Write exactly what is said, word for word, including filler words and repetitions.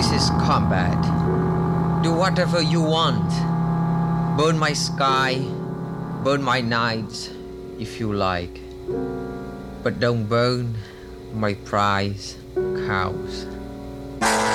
This is combat. Do whatever you want. Burn my sky, burn my nights, if you like. But don't burn my prize cows.